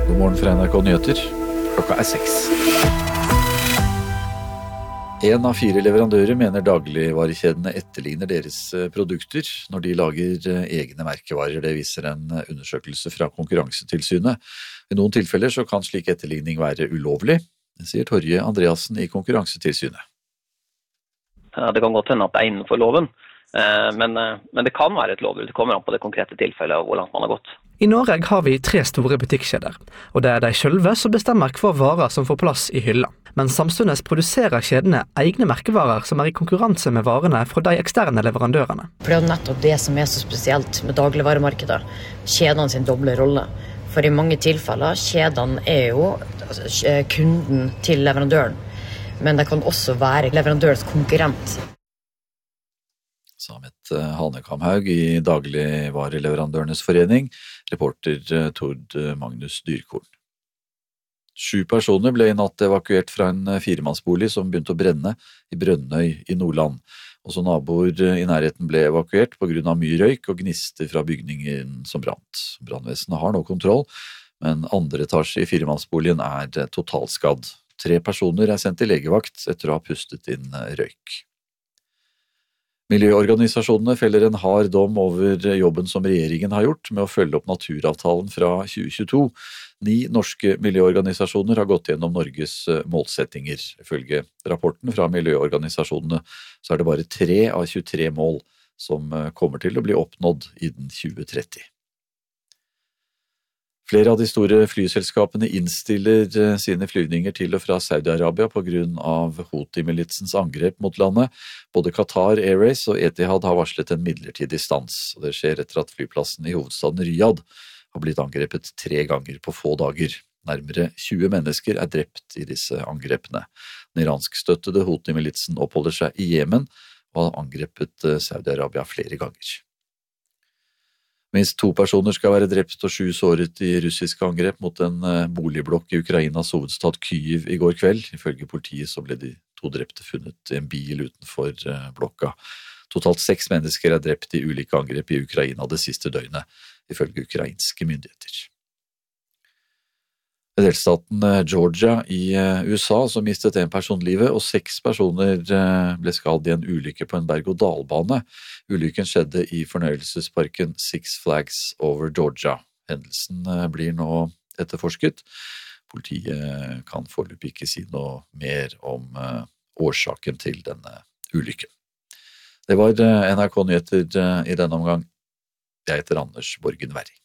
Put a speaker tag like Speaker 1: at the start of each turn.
Speaker 1: God morgen fra NRK Nyheter. Klokka 6. En av 4 leverandører mener dagligvarekjedene etterligner deres produkter når de lager egne merkevarer. Det viser en undersøkelse fra Konkurransetilsynet. I noen tilfeller så kan slik etterligning være ulovlig, det sier Torje Andreassen i Konkurransetilsynet.
Speaker 2: Ja, det kan godt hende at det er innenfor loven, men det kan være et lovbrudd. Det kommer an på det konkrete tilfellet og hvor langt man har gått.
Speaker 3: I Norge har vi 3 store butikkjeder, og det er de selv som bestemmer hva varer som får plass i hylla. Men samtidig produserer kjedene egne merkevarer som er i konkurranse med varene fra de eksterne leverandørene.
Speaker 4: For det er nettopp det som er så spesielt med dagligvaremarkedet, kjedene sin doble rolle. For i mange tilfeller, kjedene er jo kunden til leverandøren, men det kan også være leverandørens konkurrent.
Speaker 1: Samet Hanekamhaug i Dagligvareleverandørenes forening, reporter Tord Magnus Dyrkorn. 7 personer ble i natt evakuert fra en 4-mannsbolig som begynte å brenne i Brønnøy i Nordland. Også naboer i nærheten ble evakuert på grunn av mye røyk og gnister fra bygningen som brant. Brannvesenet har nå kontroll, men andre etasje i 4-mannsboligen er totalskadd. 3 personer er sendt til legevakt etter å ha pustet inn røyk. Miljøorganisasjonene feller en hard dom over jobben som regjeringen har gjort med å følge opp naturavtalen fra 2022. 9 norske miljøorganisasjoner har gått gjennom Norges målsettinger. Ifølge rapporten fra miljøorganisasjonene så er det bare 3 av 23 mål som kommer til å bli oppnådd innen 2030. Flere av de store flyselskapene innstiller sine flyvninger til og fra Saudi-Arabia på grunn av Houthi-militsens angrep mot landet. Både Qatar Airways og Etihad har varslet en midlertidig stans, og det skjer etter at flyplassen i hovedstaden Riyadh har blitt angrepet 3 ganger på få dager. Nærmere 20 mennesker er drept i disse angrepene. Den iranskstøttede Houthi-militsen oppholder seg i Jemen og har angrepet Saudi-Arabia flere ganger. Minst 2 personer skal være drept og 7 såret i russiske angrep mot en boligblokk i Ukrainas hovedstad Kyiv i går kveld. Ifølge politiet så ble de 2 drepte funnet i en bil utenfor blokka. Totalt 6 mennesker er drept i ulike angrep i Ukraina det siste døgnet, ifølge ukrainske myndigheter. Delstaten Georgia i USA som mistet en person livet, og 6 personer ble skadd i en ulykke på en berg-og-dal-bane. Ulykken skjedde i fornøyelsesparken Six Flags over Georgia. Hendelsen blir nå etterforsket. Politiet kan foreløpig ikke si noe mer om årsaken til denne ulykken. Det var NRK Nyheter i denne omgang. Jeg heter Anders Borgen Werring.